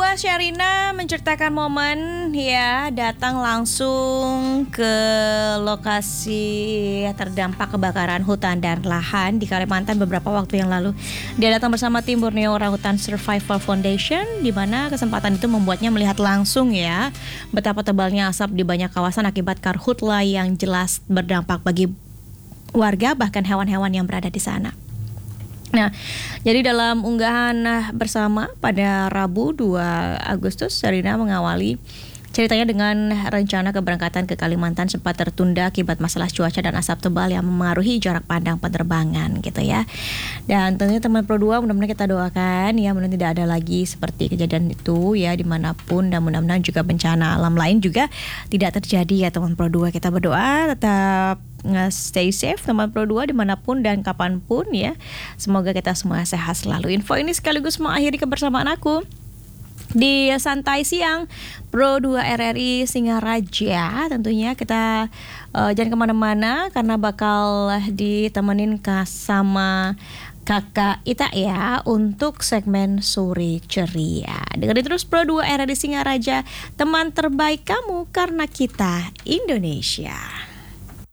2 Sherina menceritakan momen ya datang langsung ke lokasi terdampak kebakaran hutan dan lahan di Kalimantan beberapa waktu yang lalu. Dia datang bersama tim Borneo Orangutan Survival Foundation, di mana kesempatan itu membuatnya melihat langsung ya betapa tebalnya asap di banyak kawasan akibat karhutla yang jelas berdampak bagi warga bahkan hewan-hewan yang berada di sana. Nah, jadi dalam unggahan bersama pada Rabu 2 Agustus, Sherina mengawali ceritanya dengan rencana keberangkatan ke Kalimantan sempat tertunda akibat masalah cuaca dan asap tebal yang memengaruhi jarak pandang penerbangan gitu ya. Dan tentunya teman Pro 2 mudah-mudahan kita doakan ya mudah-mudahan tidak ada lagi seperti kejadian itu ya dimanapun, dan mudah-mudahan juga bencana alam lain juga tidak terjadi ya teman Pro 2. Kita berdoa tetap stay safe teman Pro 2 dimanapun dan kapanpun ya. Semoga kita semua sehat selalu. Info ini sekaligus mengakhiri kebersamaan aku di Santai Siang Pro 2 RRI Singaraja. Tentunya kita jangan kemana-mana karena bakal ditemenin sama Kakak Ita ya untuk segmen Sore Ceria. Dengerin terus Pro 2 RRI Singaraja, teman terbaik kamu karena kita Indonesia.